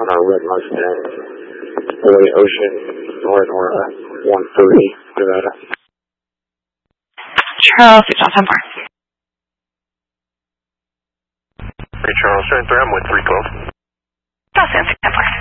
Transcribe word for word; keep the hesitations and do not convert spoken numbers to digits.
on our red Mustang, Boy Ocean, Nora Nora, one thirty, Nevada. Charles, six ten four. Hey, Charles, three, I'm with three twelve. Charles, six ten four.